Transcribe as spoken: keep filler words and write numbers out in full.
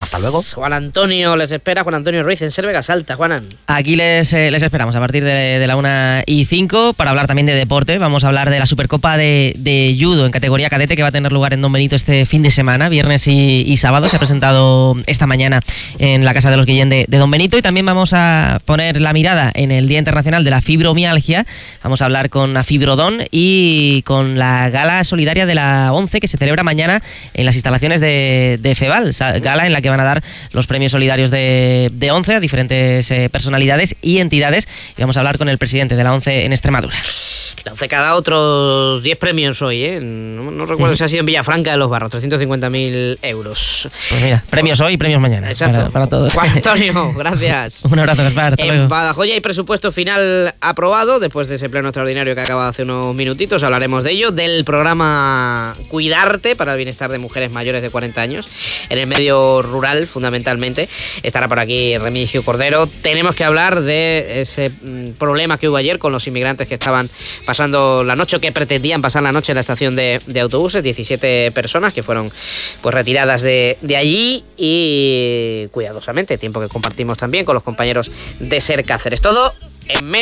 Hasta luego. Juan Antonio les espera, Juan Antonio Ruiz en Ser Vegasalta. Juanan. Aquí les, eh, les esperamos a partir de, de la una y cinco para hablar también de deporte. Vamos a hablar de la Supercopa de, de Judo en categoría cadete que va a tener lugar en Don Benito este fin de semana, viernes y, y sábado. Se ha presentado esta mañana en la Casa de los Guillén de, de Don Benito, y también vamos a poner la mirada en el Día Internacional de la Fibromialgia. Vamos a hablar con Afibrodón y con la gala solidaria de la ONCE que se celebra mañana en las instalaciones de, de FEVAL, gala en la que van a dar los premios solidarios de, de ONCE a diferentes eh, personalidades y entidades, y vamos a hablar con el presidente de la ONCE en Extremadura. La ONCE que ha dado otros diez premios hoy, ¿eh? No, no recuerdo uh-huh. si ha sido en Villafranca de los Barros, trescientos cincuenta mil euros. Pues mira, premios hoy y premios mañana. Exacto. Para, para todos. Juan Antonio, gracias. Un abrazo, Gaspar. Hasta en luego. Badajoz ya hay presupuesto final aprobado después de ese pleno extraordinario que acaba hace unos minutitos. Hablaremos de ello, del programa Cuidarte para el bienestar de mujeres mayores de cuarenta años en el medio rural, fundamentalmente. Estará por aquí Remigio Cordero. Tenemos que hablar de ese mm, problema que hubo ayer con los inmigrantes que estaban pasando la noche, o que pretendían pasar la noche en la estación de, de autobuses. diecisiete personas que fueron pues retiradas de, de allí, y cuidadosamente, tiempo que compartimos también con los compañeros de Ser Cáceres. Todo en menos